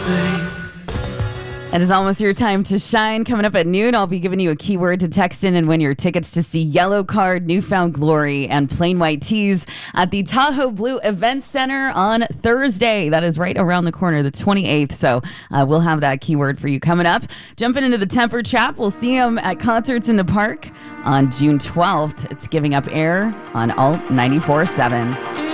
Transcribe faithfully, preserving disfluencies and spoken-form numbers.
It is almost your time to shine. Coming up at noon, I'll be giving you a keyword to text in and win your tickets to see Yellow Card, Newfound Glory, and Plain White Tees at the Tahoe Blue Event Center on Thursday. That is right around the corner, the twenty-eighth. So uh, we'll have that keyword for you coming up. Jumping into the Temper Chap, we'll see them at Concerts in the Park on June twelfth. It's Giving Up Air on Alt ninety-four point seven.